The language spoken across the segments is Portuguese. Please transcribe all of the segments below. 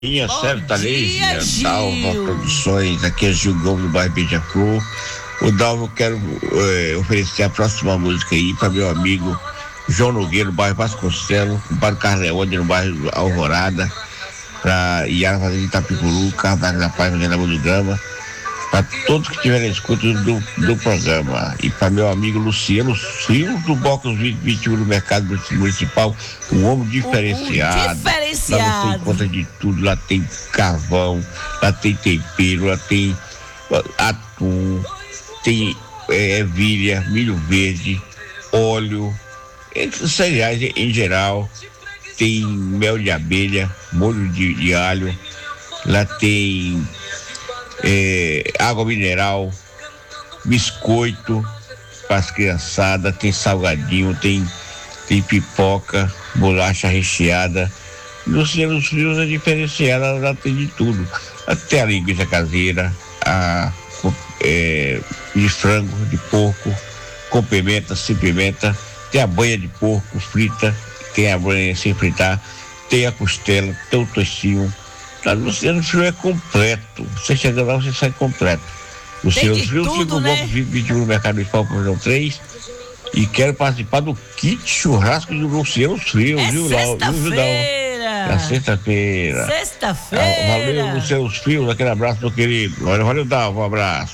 Minha sertaneja, Gil. Dalva Produções, aqui é Gil Gomes do bairro Beija-Flor. O Dalva, eu quero oferecer a próxima música aí para meu amigo João Nogueira, no bairro Vasconcelos, o Padre Carleone, no bairro Alvorada, para Iara Fazenda Itapicuru, Carlos da Paz, Fazenda Boa do Gama, para todos que estiverem escutando do programa. E para meu amigo Luciano Silva, do Bocos 2021 no Mercado Municipal, um homem diferenciado. Diferenciado. Lá você encontra de tudo, lá tem carvão, lá tem tempero, lá tem atum, tem ervilha, milho verde, óleo, entre os cereais em geral, tem mel de abelha, molho de alho, lá tem água mineral, biscoito para as criançadas, tem salgadinho, tem pipoca, bolacha recheada. Luciano Frios é diferenciada, ela tem de tudo. Até a linguiça caseira, de frango, de porco, com pimenta, sem pimenta, tem a banha de porco frita, tem a banha sem fritar, tem a costela, tem o toicinho. Tá, Luciano Frios é completo. Você chega lá, você sai completo. Luciano Frios fica um pouco 21 no Mercado Municipal Provisão 3 e quero participar do kit churrasco do Luciano Frios, viu, sexta-feira. Sexta-feira. Sexta-feira. Valeu, Luciano Frios, aquele abraço, meu querido. Valeu, Dalva, um abraço.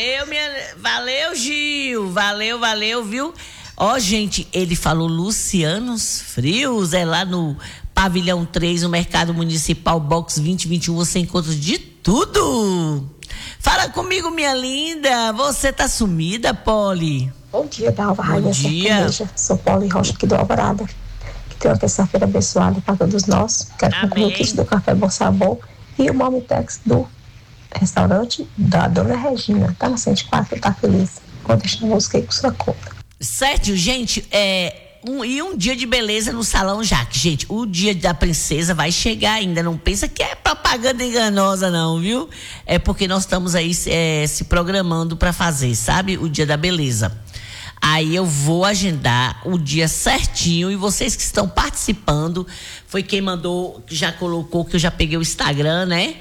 Valeu, Gil. Valeu, viu? Ó, gente, ele falou Lucianos Frios, é lá no Pavilhão 3, no Mercado Municipal Box 2021, você encontra de tudo. Fala comigo, minha linda. Você tá sumida, Poli? Bom dia, Dalva, Rainha dia. Sertaneja. Sou Poli Rocha aqui do Alvorada. Que tenha uma terça-feira abençoada para todos nós. Quero concluir o kit do Café Bom Sabor e o Momitex do restaurante da Dona Regina. Tá no 104, tá feliz. Vou deixar a música aí com sua conta. Certo, gente, um dia de beleza no Salão Jaque. Gente, o dia da princesa vai chegar ainda. Não pensa que é propaganda enganosa, não, viu? É porque nós estamos aí se programando para fazer, sabe? O dia da beleza. Aí eu vou agendar o dia certinho e vocês que estão participando, foi quem mandou, já colocou, que eu já peguei o Instagram, né?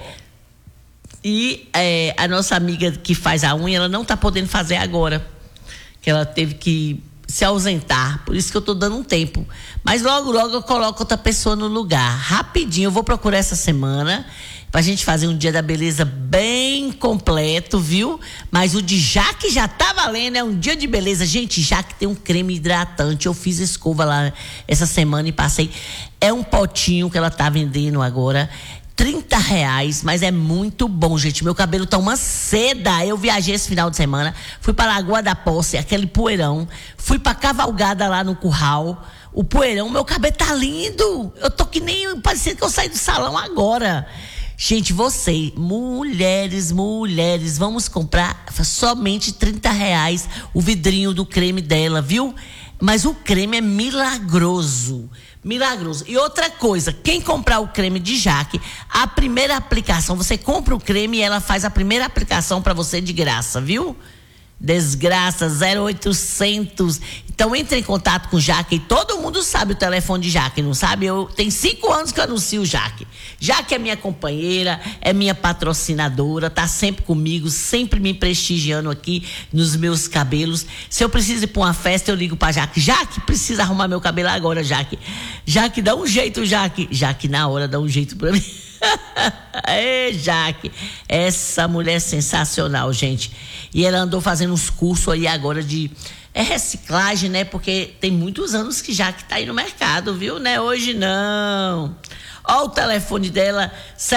E a nossa amiga que faz a unha, ela não tá podendo fazer agora, que ela teve que se ausentar, por isso que eu tô dando um tempo. Mas logo eu coloco outra pessoa no lugar, rapidinho. Eu vou procurar essa semana pra gente fazer um dia da beleza bem completo, viu? Mas o de Jaque já tá valendo, é um dia de beleza. Gente, Jaque tem um creme hidratante, eu fiz escova lá essa semana e passei. É um potinho que ela tá vendendo agora, R$30, mas é muito bom, gente. Meu cabelo tá uma seda. Eu viajei esse final de semana, fui para Lagoa da Posse, aquele poeirão, fui pra Cavalgada lá no Curral, o poeirão, meu cabelo tá lindo. Eu tô que nem parecendo que eu saí do salão agora. Gente, vocês, mulheres, vamos comprar somente R$30 o vidrinho do creme dela, viu? Mas o creme é milagroso. E outra coisa, quem comprar o creme de Jaque, a primeira aplicação, você compra o creme e ela faz a primeira aplicação para você de graça, viu? Desgraça, 0800. Então entre em contato com o Jaque. Todo mundo sabe o telefone de Jaque, não sabe? Tem 5 anos que eu anuncio o Jaque. Jaque é minha companheira, é minha patrocinadora, tá sempre comigo, sempre me prestigiando aqui nos meus cabelos. Se eu preciso ir pra uma festa, eu ligo pra Jaque. Jaque, precisa arrumar meu cabelo agora, Jaque. Jaque, dá um jeito, Jaque. Jaque, na hora, dá um jeito pra mim. Ei, Jaque, essa mulher é sensacional, gente. E ela andou fazendo uns cursos aí agora de reciclagem, né? Porque tem muitos anos que Jaque tá aí no mercado, viu? Não é hoje não. Ó o telefone dela,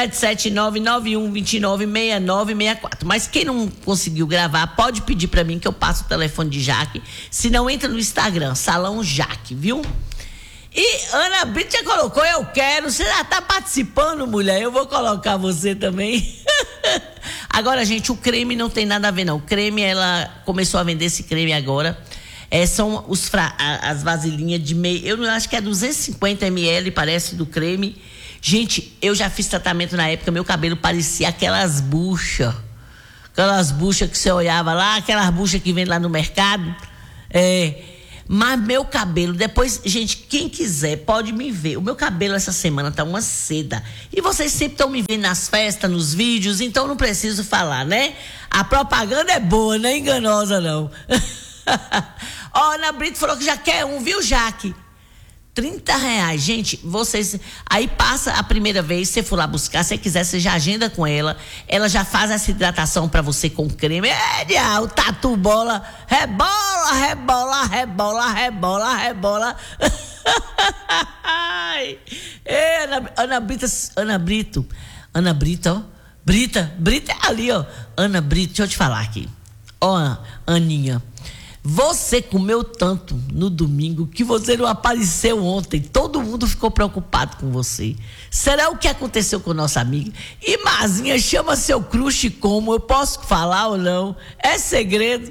779-9129-6964. Mas quem não conseguiu gravar, pode pedir pra mim que eu passo o telefone de Jaque. Se não, entra no Instagram, Salão Jaque, viu? E Ana Brito já colocou, eu quero. Você já tá participando, mulher? Eu vou colocar você também. Agora, gente, o creme não tem nada a ver, não. O creme, ela começou a vender esse creme agora. São as vasilhinhas de meio... Eu acho que é 250 ml, parece, do creme. Gente, eu já fiz tratamento na época, meu cabelo parecia aquelas buchas. Aquelas buchas que você olhava lá, aquelas buchas que vem lá no mercado. Mas meu cabelo, depois, gente, quem quiser pode me ver. O meu cabelo essa semana tá uma seda. E vocês sempre estão me vendo nas festas, nos vídeos, então não preciso falar, né? A propaganda é boa, não é enganosa, não. Ó, Ana Brito falou que já quer um, viu, Jaque? R$30, gente, vocês, aí passa a primeira vez, você for lá buscar, se você quiser, você já agenda com ela já faz essa hidratação pra você com creme, o tatu bola, rebola, rebola, rebola, rebola, rebola. Ana Brito, ó, Brita é ali, ó, Ana Brito, deixa eu te falar aqui, ó, Aninha, você comeu tanto no domingo que você não apareceu ontem. Todo mundo ficou preocupado com você. Será o que aconteceu com nossa amiga? E Mazinha, chama seu crush como? Eu posso falar ou não? É segredo.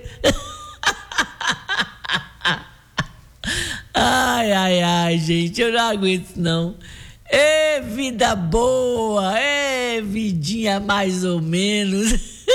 Ai, gente, eu não aguento não. Ê, vida boa. Ê, vidinha mais ou menos.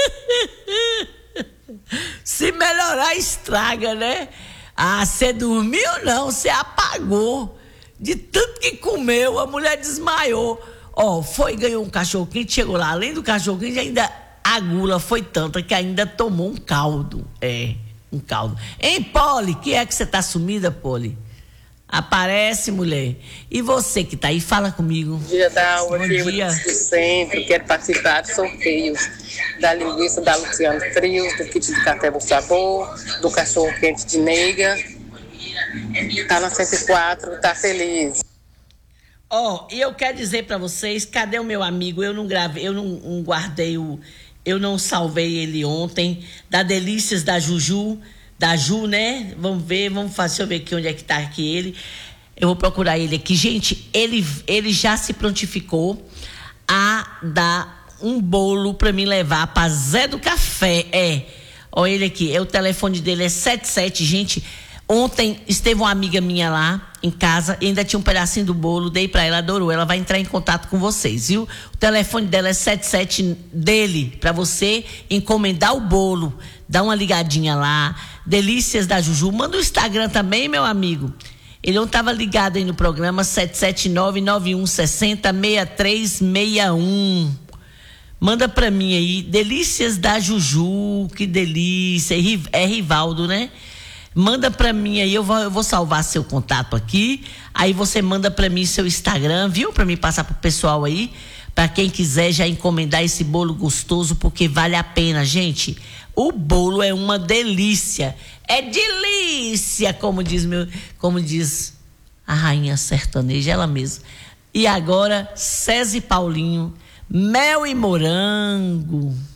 Se melhorar, estraga, né? Ah, você dormiu não, você apagou. De tanto que comeu, a mulher desmaiou. Ó, ganhou um cachorro-quente, chegou lá, além do cachorro-quente, ainda a gula foi tanta que ainda tomou um caldo. Um caldo. Hein, Poli, que é que você tá sumida, Poli? Aparece, mulher. E você que tá aí, fala comigo. Bom dia, Dalva. Bom dia. Do centro, quero participar do sorteio da linguiça da Luciano Frios, do kit de café Bom Sabor, do cachorro quente de Neiga. Tá na 104, tá feliz. E eu quero dizer pra vocês, cadê o meu amigo? Eu não gravei, eu não guardei eu não salvei ele ontem, da Delícias da Juju, da Ju, né? Vamos ver, deixa eu ver aqui onde é que tá aqui ele. Eu vou procurar ele aqui. Gente, ele já se prontificou a dar um bolo pra mim levar pra Zé do Café. Olha ele aqui, o telefone dele é 77, gente. Ontem esteve uma amiga minha lá em casa e ainda tinha um pedacinho do bolo, dei pra ela, adorou. Ela vai entrar em contato com vocês, viu? O telefone dela é 77 dele, pra você encomendar o bolo. Dá uma ligadinha lá. Delícias da Juju. Manda o Instagram também, meu amigo. Ele não estava ligado aí no programa, 779-9160-6361. Manda pra mim aí, Delícias da Juju, que delícia. É Rivaldo, né? Manda pra mim aí, eu vou salvar seu contato aqui. Aí você manda pra mim seu Instagram, viu? Pra mim passar pro pessoal aí. Pra quem quiser já encomendar esse bolo gostoso, porque vale a pena, gente. O bolo é uma delícia. É delícia, como diz a rainha sertaneja, ela mesma. E agora, César e Paulinho, mel e morango.